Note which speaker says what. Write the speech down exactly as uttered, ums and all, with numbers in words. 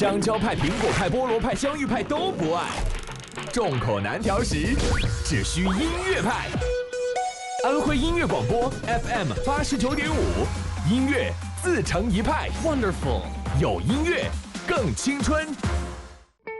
Speaker 1: 香蕉派、苹果派、菠萝派、香芋派都不爱，众口难调时，只需音乐派。安徽音乐广播 F M 八十九点五，音乐自成一派 ，Wonderful， 有音乐更青春。